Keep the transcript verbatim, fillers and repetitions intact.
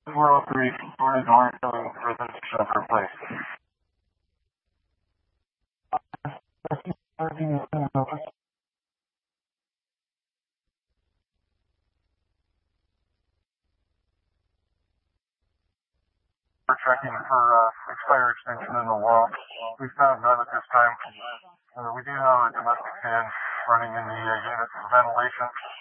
four oh three, door to door, filling residence shelter place. We're checking for uh, fire extinction in the wall. We found none at this time. Uh, we do have a domestic fan running in the uh, unit for ventilation.